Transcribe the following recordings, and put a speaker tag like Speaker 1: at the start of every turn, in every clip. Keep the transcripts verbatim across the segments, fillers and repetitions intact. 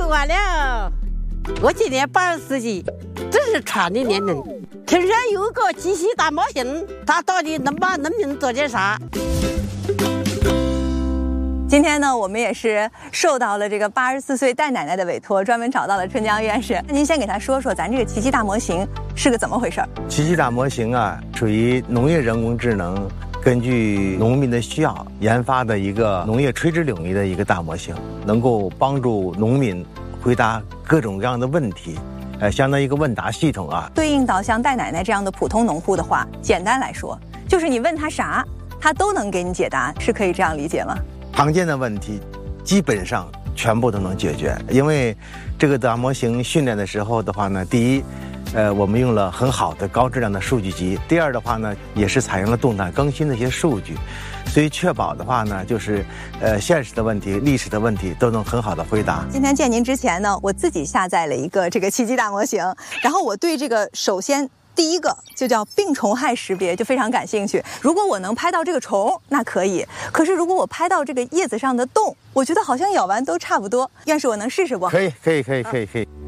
Speaker 1: 完了，我今年八十四岁，这是传的年龄。听说有个机器大模型，它到底能把农民做点啥？
Speaker 2: 今天呢，我们也是受到了这个八十四岁戴奶奶的委托，专门找到了春江院士。那您先给他说说，咱这个奇迹大模型是个怎么回事？
Speaker 3: 奇迹大模型啊，属于农业人工智能，根据农民的需要研发的一个农业垂直领域的一个大模型，能够帮助农民回答各种各样的问题。呃，相当于一个问答系统啊。
Speaker 2: 对应到像戴奶奶这样的普通农户的话，简单来说，就是你问他啥，他都能给你解答，是可以这样理解吗？
Speaker 3: 常见的问题，基本上全部都能解决。因为这个大模型训练的时候的话呢，第一，呃，我们用了很好的高质量的数据集；第二的话呢，也是采用了动态更新的一些数据。所以确保的话呢，就是呃现实的问题、历史的问题都能很好的回答。
Speaker 2: 今天见您之前呢，我自己下载了一个这个奇迹大模型，然后我对这个首先第一个就叫病虫害识别就非常感兴趣。如果我能拍到这个虫，那可以；可是如果我拍到这个叶子上的洞，我觉得好像咬完都差不多。院士，我能试试不？
Speaker 3: 可以，可以，可以，可以，可以。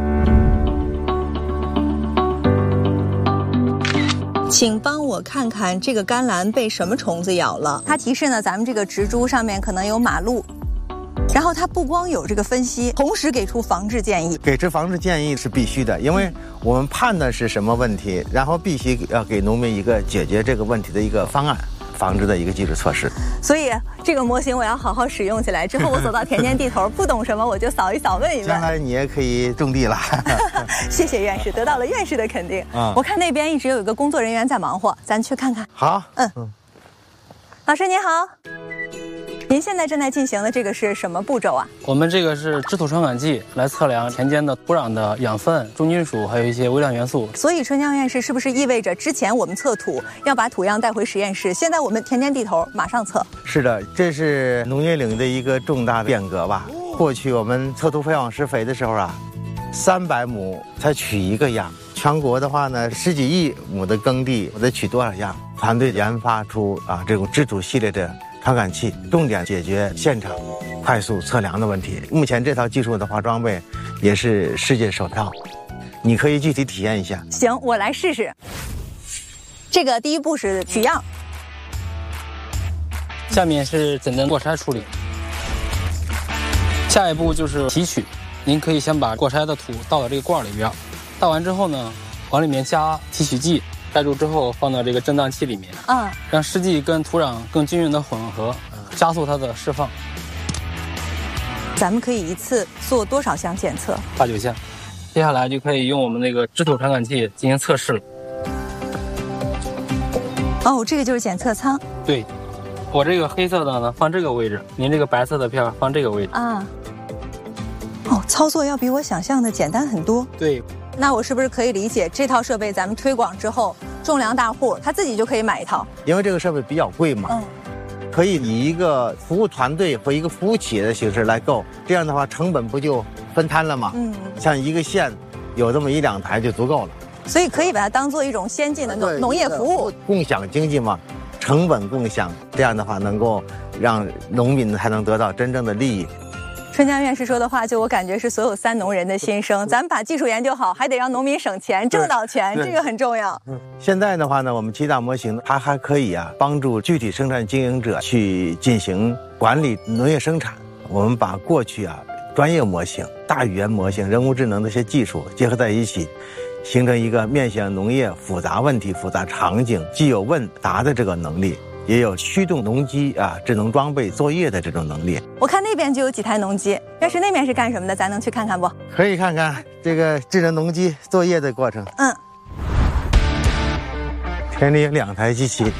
Speaker 2: 请帮我看看这个甘蓝被什么虫子咬了。它提示呢，咱们这个植株上面可能有马路，然后它不光有这个分析，同时给出防治建议。
Speaker 3: 给出防治建议是必须的，因为我们判断是什么问题，然后必须要给农民一个解决这个问题的一个方案，防治的一个基础措施。
Speaker 2: 所以这个模型我要好好使用起来，之后我走到田间地头不懂什么我就扫一扫问一问，
Speaker 3: 将来你也可以种地了。
Speaker 2: 谢谢院士，得到了院士的肯定。嗯，我看那边一直有一个工作人员在忙活，咱去看看。
Speaker 3: 好。
Speaker 2: 嗯嗯。老师您好，您现在正在进行的这个是什么步骤啊？
Speaker 4: 我们这个是质土传感器，来测量田间的土壤的养分、重金属，还有一些微量元素。
Speaker 2: 所以春江院士是不是意味着之前我们测土要把土样带回实验室，现在我们田间地头马上测？
Speaker 3: 是的，这是农业领域的一个重大的变革吧。过去我们测土培养施肥的时候啊，三百亩才取一个样，全国的话呢，十几亿亩的耕地，我得取多少样？团队研发出啊这种质土系列的传感器，重点解决现场快速测量的问题。目前这套技术的话装备也是世界首套，你可以具体体验一下。
Speaker 2: 行，我来试试。这个第一步是取样，
Speaker 4: 下面是简单过筛处理，下一步就是提取。您可以先把过筛的土倒到这个罐里边，倒完之后呢，往里面加提取剂，盖住之后放到这个震荡器里面，
Speaker 2: 嗯，
Speaker 4: 让试剂跟土壤更均匀的混合，加速它的释放。
Speaker 2: 咱们可以一次做多少项检测？
Speaker 4: 八九项。接下来就可以用我们那个质土传感器进行测试了。
Speaker 2: 哦，这个就是检测舱。
Speaker 4: 对，我这个黑色的呢放这个位置，您这个白色的片放这个位置。
Speaker 2: 啊。哦，操作要比我想象的简单很多。
Speaker 4: 对。
Speaker 2: 那我是不是可以理解，这套设备咱们推广之后，种粮大户他自己就可以买一套？
Speaker 3: 因为这个设备比较贵嘛，嗯，可以以一个服务团队或一个服务企业的形式来购，这样的话成本不就分摊了吗？嗯，像一个县有这么一两台就足够了。
Speaker 2: 所以可以把它当做一种先进的农农业服务，
Speaker 3: 共享经济嘛，成本共享，这样的话能够让农民才能得到真正的利益。
Speaker 2: 春江院士说的话，就我感觉是所有三农人的心声。咱们把技术研究好，还得让农民省钱、挣到钱，这个很重要。
Speaker 3: 现在的话呢，我们奇迹大模型它还可以啊，帮助具体生产经营者去进行管理农业生产。我们把过去啊专业模型、大语言模型、人工智能的一些技术结合在一起，形成一个面向农业复杂问题、复杂场景，既有问答的这个能力，也有驱动农机啊智能装备作业的这种能力。
Speaker 2: 我看那边就有几台农机，要是那边是干什么的，咱能去看看不？
Speaker 3: 可以看看这个智能农机作业的过程。
Speaker 2: 嗯，
Speaker 3: 田里有两台机器，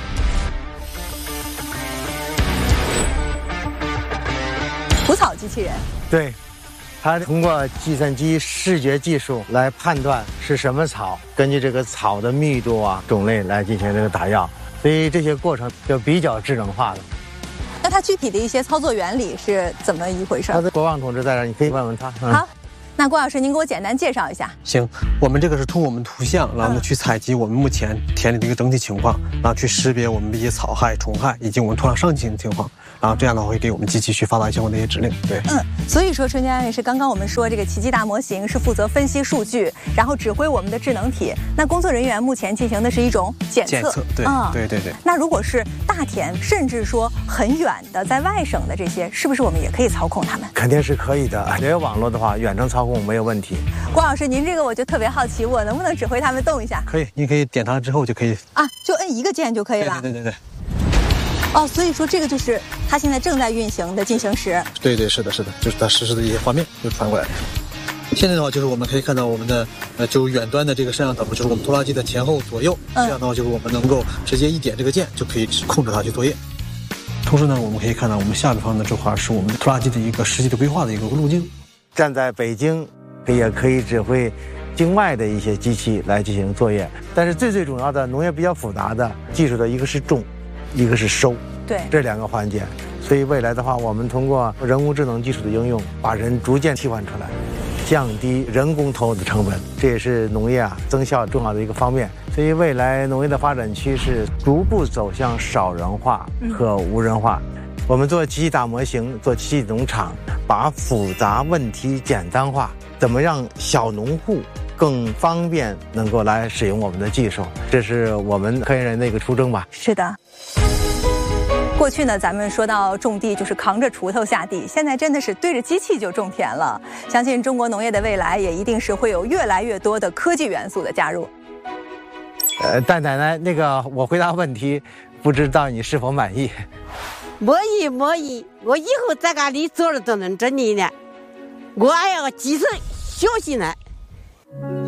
Speaker 2: 除草机器人。
Speaker 3: 对，它通过计算机视觉技术来判断是什么草，根据这个草的密度啊种类来进行这个打药。所以这些过程就比较智能化了。
Speaker 2: 那它具体的一些操作原理是怎么一回事？
Speaker 3: 他的国王同志在这儿，你可以问问他。
Speaker 2: 嗯、好，那郭老师您给我简单介绍一下。
Speaker 5: 行，我们这个是通过我们图像，然后呢去采集我们目前田里的一个整体情况，然后去识别我们的一些草害、虫害以及我们土壤上进的情况， 然后这样的话会给我们机器去发到相关的一些指令。对，
Speaker 2: 嗯，所以说春江也是刚刚我们说这个奇迹大模型是负责分析数据，然后指挥我们的智能体。那工作人员目前进行的是一种检测。
Speaker 5: 检测，对，
Speaker 2: 嗯、
Speaker 5: 对对对。
Speaker 2: 那如果是大田，甚至说很远的在外省的这些，是不是我们也可以操控他们？
Speaker 3: 肯定是可以的。只要有网络的话，远程操控没有问题。
Speaker 2: 郭老师，您这个我就特别好奇，我能不能指挥他们动一下？
Speaker 5: 可以，您可以点它之后就可以
Speaker 2: 啊，就摁一个键就可以了。
Speaker 5: 对对对对。
Speaker 2: 哦，所以说这个就是它现在正在运行的进行时。
Speaker 5: 对对，是的，是的，就是它实时的一些画面就传过来。现在的话，就是我们可以看到我们的呃，就是远端的这个摄像头，就是我们拖拉机的前后左右，
Speaker 2: 嗯、
Speaker 5: 这样的话就是我们能够直接一点这个键就可以控制它去作业。同时呢，我们可以看到我们下边方的这块是我们拖拉机的一个实际的规划的一个路径。
Speaker 3: 站在北京，也可以指挥境外的一些机器来进行作业。但是最最重要的，农业比较复杂的技术的一个是种，一个是收，
Speaker 2: 对，
Speaker 3: 这两个环节。所以未来的话，我们通过人工智能技术的应用，把人逐渐替换出来，降低人工投入的成本，这也是农业啊增效重要的一个方面。所以未来农业的发展趋势逐步走向少人化和无人化。嗯、我们做奇迹大模型，做奇迹农场，把复杂问题简单化，怎么让小农户更方便能够来使用我们的技术，这是我们科研人的一个初衷吧。
Speaker 2: 是的。过去呢，咱们说到种地就是扛着锄头下地，现在真的是对着机器就种田了。相信中国农业的未来也一定是会有越来越多的科技元素的加入。
Speaker 3: 呃，但奶奶，那个我回答问题，不知道你是否满意？
Speaker 1: 满意满意，我以后在家里坐着都能整理呢，我还要继续学习呢。